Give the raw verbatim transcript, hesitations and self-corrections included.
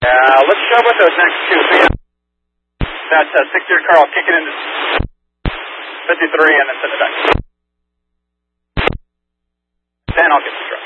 Uh, let's go with those next two. So yeah, that's uh, six zero Carl, kick it into fifty-three and then send it back. Then I'll get the strike.